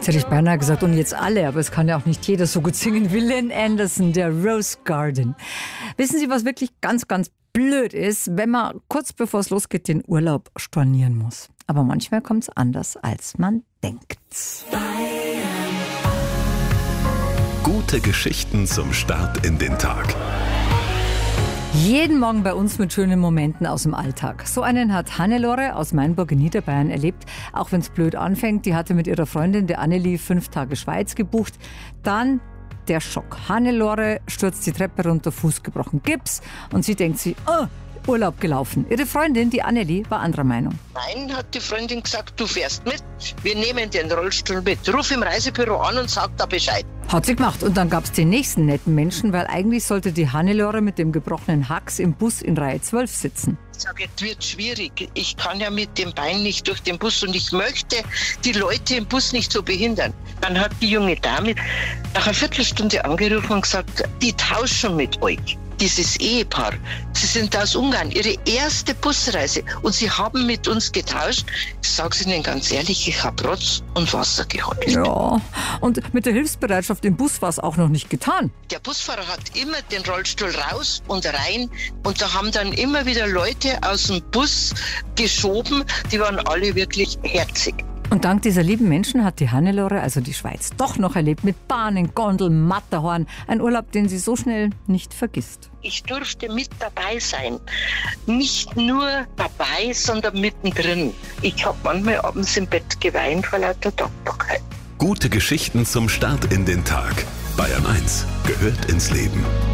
Jetzt hätte ich beinahe gesagt, und jetzt alle, aber es kann ja auch nicht jeder so gut singen wie Lynn Anderson, der Rose Garden. Wissen Sie, was wirklich ganz, ganz blöd ist, wenn man kurz bevor es losgeht den Urlaub stornieren muss. Aber manchmal kommt es anders, als man denkt. Gute Geschichten zum Start in den Tag. Jeden Morgen bei uns mit schönen Momenten aus dem Alltag. So einen hat Hannelore aus Mainburg in Niederbayern erlebt. Auch wenn es blöd anfängt, die hatte mit ihrer Freundin, der Annelie, 5 Tage Schweiz gebucht. Dann der Schock. Hannelore stürzt die Treppe runter, Fuß gebrochen, Gips. Und sie denkt sich, Urlaub gelaufen. Ihre Freundin, die Annelie, war anderer Meinung. Nein, hat die Freundin gesagt, du fährst mit, wir nehmen den Rollstuhl mit. Ruf im Reisebüro an und sag da Bescheid. Hat sie gemacht. Und dann gab es den nächsten netten Menschen, weil eigentlich sollte die Hannelore mit dem gebrochenen Hax im Bus in Reihe 12 sitzen. Ich sage, es wird schwierig. Ich kann ja mit dem Bein nicht durch den Bus und ich möchte die Leute im Bus nicht so behindern. Dann hat die junge Dame nach einer Viertelstunde angerufen und gesagt, die tauschen mit euch. Dieses Ehepaar, sie sind aus Ungarn, ihre erste Busreise und sie haben mit uns getauscht. Ich sage es Ihnen ganz ehrlich, ich habe Rotz und Wasser geheult. Ja, und mit der Hilfsbereitschaft im Bus war es auch noch nicht getan. Der Busfahrer hat immer den Rollstuhl raus und rein und da haben dann immer wieder Leute aus dem Bus geschoben, die waren alle wirklich herzig. Und dank dieser lieben Menschen hat die Hannelore, also die Schweiz, doch noch erlebt mit Bahnen, Gondeln, Matterhorn. Ein Urlaub, den sie so schnell nicht vergisst. Ich durfte mit dabei sein. Nicht nur dabei, sondern mittendrin. Ich habe manchmal abends im Bett geweint vor lauter Dankbarkeit. Gute Geschichten zum Start in den Tag. Bayern 1 gehört ins Leben.